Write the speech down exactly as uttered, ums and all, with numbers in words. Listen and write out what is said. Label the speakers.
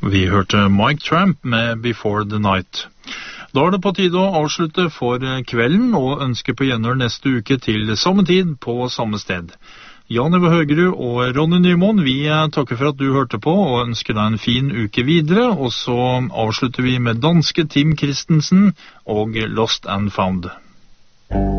Speaker 1: Vi hørte Mike Tramp med Before the Night. Da er det på tide å avslutte for kvelden og ønske på gjenhør neste uke til samme tid på samme sted. Jan Eva Høgerud og Ronny Nymoen, vi takker for at du hørte på og ønsker deg en fin uke videre, og så avslutter vi med danske Tim Christensen og Lost and Found.